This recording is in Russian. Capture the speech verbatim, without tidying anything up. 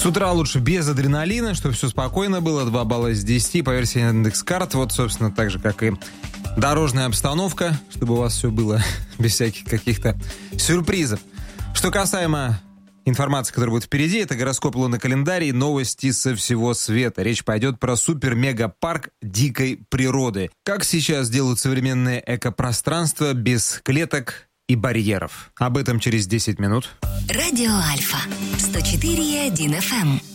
С утра лучше без адреналина, чтобы все спокойно было. два балла из десяти по версии Яндекс.Карт. Вот, собственно, так же, как и дорожная обстановка, чтобы у вас все было без всяких каких-то сюрпризов. Что касаемо информации, которая будет впереди, это гороскоп лунокалендарий, новости со всего света. Речь пойдет про супер-мега-парк дикой природы. Как сейчас делают современные экопространства без клеток и барьеров. Об этом через десять минут. Радио Альфа сто четыре и один эф эм.